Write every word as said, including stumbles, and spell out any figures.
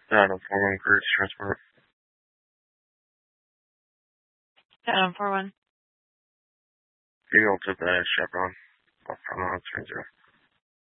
Adam four one Cruise Transport. Adam four one. Eagle to the Chevron. Off front on three zero.